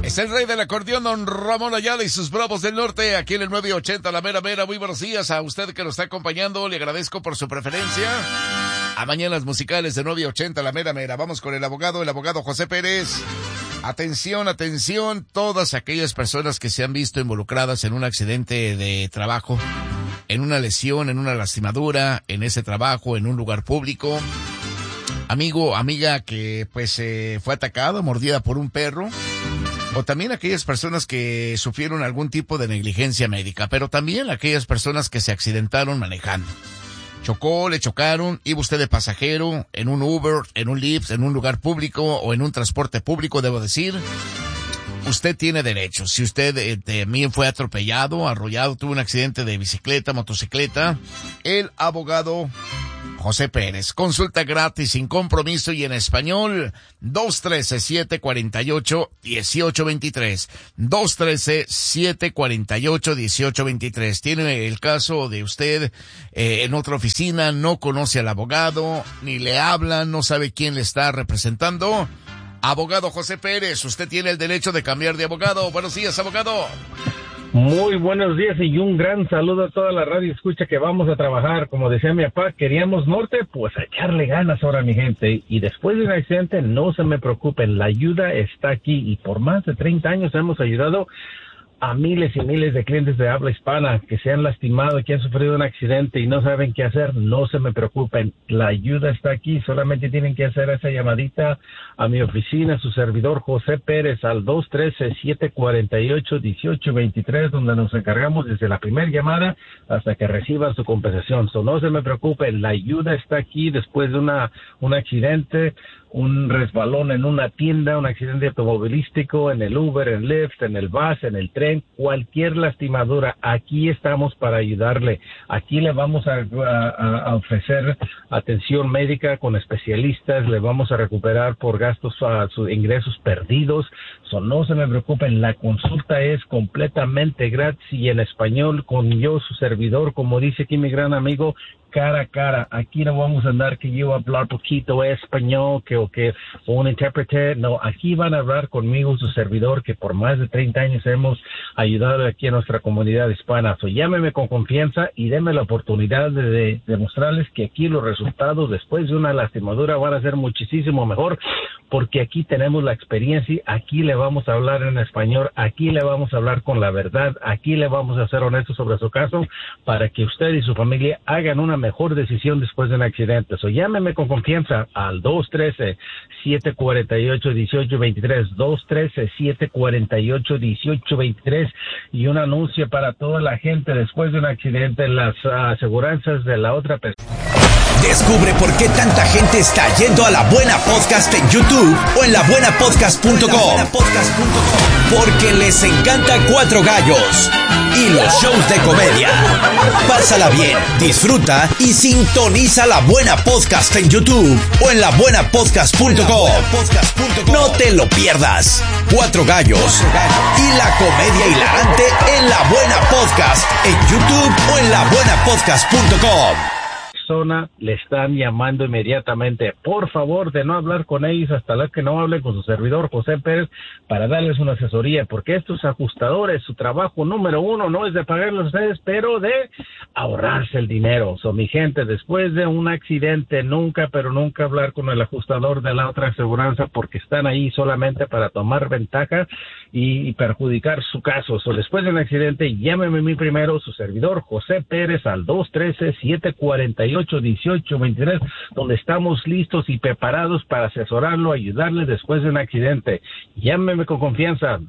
Es el rey del acordeón, don Ramón Ayala y sus Bravos del Norte, aquí en el 980, la mera mera. Muy buenos días a usted que nos está acompañando, le agradezco por su preferencia. A Mañanas Musicales de 980, la mera mera. Vamos con el abogado José Pérez. Atención, atención, todas aquellas personas que se han visto involucradas en un accidente de trabajo, en una lesión, en una lastimadura, en ese trabajo, en un lugar público. Amigo, amiga que pues fue atacada, mordida por un perro. O también aquellas personas que sufrieron algún tipo de negligencia médica, pero también aquellas personas que se accidentaron manejando. Le chocaron, iba usted de pasajero, en un Uber, en un Lyft, en un lugar público o en un transporte público, debo decir. Usted tiene derechos. Si usted también fue atropellado, arrollado, tuvo un accidente de bicicleta, motocicleta, el abogado José Pérez. Consulta gratis, sin compromiso y en español. 213-748-1823. 213-748-1823. Tiene el caso de usted en otra oficina, no conoce al abogado, ni le hablan, no sabe quién le está representando. Abogado José Pérez, usted tiene el derecho de cambiar de abogado. Buenos días, abogado. Muy buenos días y un gran saludo a toda la radio escucha que vamos a trabajar. Como decía mi papá, queríamos norte, pues a echarle ganas ahora, mi gente. Y después de un accidente, no se me preocupen, la ayuda está aquí. Y por más de 30 años hemos ayudado a miles y miles de clientes de habla hispana que se han lastimado, que han sufrido un accidente y no saben qué hacer. No se me preocupen, la ayuda está aquí. Solamente tienen que hacer esa llamadita a mi oficina, su servidor José Pérez, al 213-748-1823, donde nos encargamos desde la primera llamada hasta que reciban su compensación. No se me preocupen, la ayuda está aquí después de un accidente, un resbalón en una tienda, un accidente automovilístico, en el Uber, en el Lyft, en el bus, en el tren, cualquier lastimadura, aquí estamos para ayudarle. Aquí le vamos a ofrecer atención médica con especialistas, le vamos a recuperar por gastos a sus ingresos perdidos. No se me preocupen, la consulta es completamente gratis y en español con yo, su servidor, como dice aquí mi gran amigo, cara a cara. Aquí no vamos a andar que yo hablar poquito español o un intérprete. No, aquí van a hablar conmigo, su servidor, que por más de 30 años hemos ayudado aquí a nuestra comunidad hispana. Llámeme con confianza y denme la oportunidad de demostrarles que aquí los resultados después de una lastimadura van a ser muchísimo mejor, porque aquí tenemos la experiencia, aquí le vamos a hablar en español, aquí le vamos a hablar con la verdad, aquí le vamos a ser honestos sobre su caso para que usted y su familia hagan una mejor decisión después de un accidente. Llámeme con confianza al 213-748-1823, 213-748-1823, y un anuncio para toda la gente después de un accidente, las aseguranzas de la otra persona. Descubre por qué tanta gente está yendo a La Buena Podcast en YouTube o en labuenapodcast.com. Porque les encanta Cuatro Gallos y los shows de comedia. Pásala bien, disfruta y sintoniza La Buena Podcast en YouTube o en labuenapodcast.com. No te lo pierdas. Cuatro Gallos y la comedia hilarante en La Buena Podcast en YouTube o en labuenapodcast.com. Le están llamando inmediatamente. Por favor, de no hablar con ellos hasta que no hablen con su servidor José Pérez para darles una asesoría, porque estos ajustadores, su trabajo número uno no es de pagarles a ustedes, pero de ahorrarse el dinero. Mi gente, después de un accidente, nunca hablar con el ajustador de la otra aseguranza, porque están ahí solamente para tomar ventaja y perjudicar su caso. Después de un accidente, llámeme a mí primero, su servidor José Pérez, al 213-748-1823, donde estamos listos y preparados para asesorarlo, ayudarle después de un accidente. Llámeme con confianza,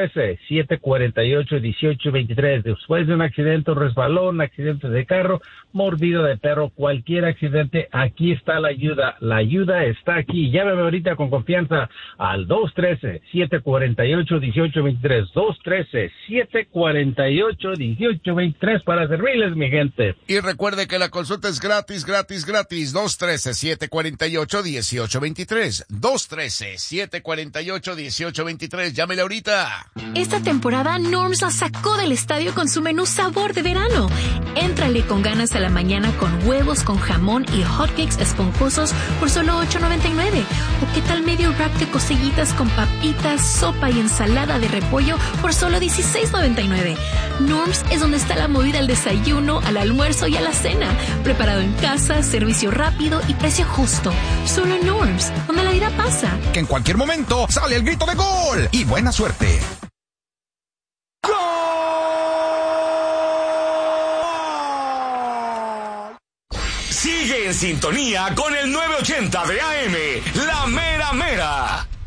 213-748-1823. Después de un accidente, un resbalón, accidente de carro, mordida de perro, cualquier accidente, aquí está la ayuda. La ayuda está aquí. Llámeme ahorita con confianza al 213-748-1823. 213-748-1823 para servirles, mi gente. Y recuerde que la consulta es gratis. 213-748-1823. 213-748-1823. Llámele ahorita. Esta temporada Norms la sacó del estadio con su menú sabor de verano. Éntrale con ganas a la mañana con huevos con jamón y hotcakes esponjosos por solo $8.99. ¿O qué tal medio wrap de cosillitas con papitas, sopa y ensalada ensalada de repollo por solo $16.99. Norms es donde está la movida al desayuno, al almuerzo y a la cena. Preparado en casa, servicio rápido y precio justo. Solo en Norms, donde la vida pasa. Que en cualquier momento sale el grito de gol. Y buena suerte. Sigue en sintonía con el 980 de AM, La Mera Mera.